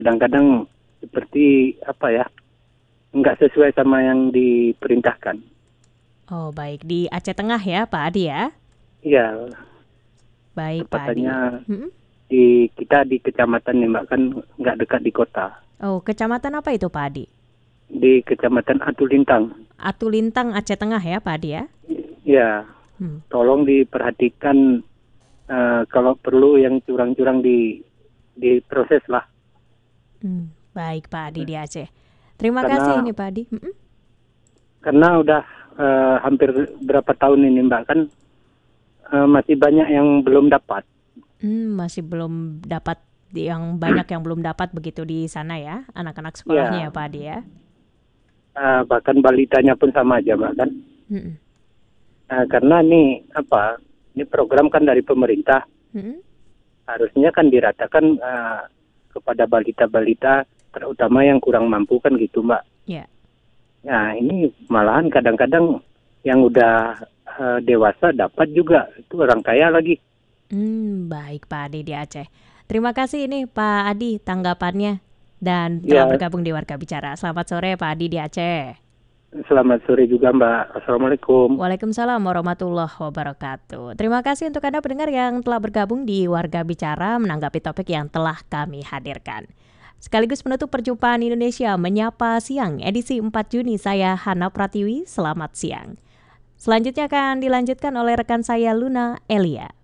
kadang-kadang seperti nggak sesuai sama yang diperintahkan. Oh baik, di Aceh Tengah ya Pak Adi ya? Iya, Baik Pak Adi. tepatannya Mm-mm. kita di kecamatan nih Mbak, kan nggak dekat di kota. Oh kecamatan apa itu Pak Adi? Di kecamatan Atulintang. Atulintang Aceh Tengah ya Pak Adi ya? Ya, Hmm. tolong diperhatikan kalau perlu yang curang-curang diproses lah. Baik Pak Adi di Aceh. Terima kasih Karena ini Pak Adi. Mm-mm. karena udah hampir berapa tahun ini Mbak, kan masih banyak yang belum dapat. Masih belum dapat, yang banyak yang belum dapat begitu di sana ya, anak-anak sekolahnya ya Ya, Pak Adi ya. bahkan balitanya pun sama aja Mbak kan. Mm-mm. Karena ini program kan dari pemerintah, Mm-mm. harusnya kan diratakan kepada balita-balita, terutama yang kurang mampu kan gitu Mbak. Ya. Nah ini malahan kadang-kadang yang udah dewasa dapat juga, itu orang kaya lagi. Baik Pak Adi di Aceh. Terima kasih ini Pak Adi tanggapannya dan telah Ya, bergabung di Warga Bicara. Selamat sore Pak Adi di Aceh. selamat sore juga Mbak. Assalamualaikum. Waalaikumsalam warahmatullahi wabarakatuh. Terima kasih untuk Anda pendengar yang telah bergabung di Warga Bicara menanggapi topik yang telah kami hadirkan. Sekaligus menutup perjumpaan Indonesia Menyapa Siang edisi 4 Juni. Saya Hana Pratiwi, selamat siang. Selanjutnya akan dilanjutkan oleh rekan saya Luna Elia.